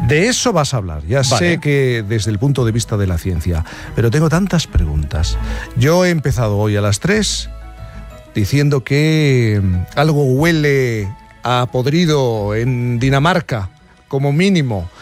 De eso vas a hablar. Ya sé que desde el punto de vista de la ciencia, pero tengo tantas preguntas. Yo he empezado hoy a las 3 diciendo que algo huele a podrido en Dinamarca, como mínimo.